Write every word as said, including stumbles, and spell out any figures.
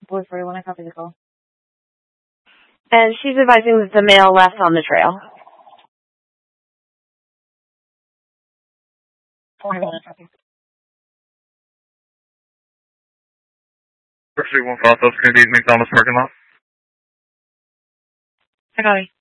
four forty-one, I copy the call. And she's advising that the male left on the trail. First one five, that's going to be McDonald's parking lot. I copy.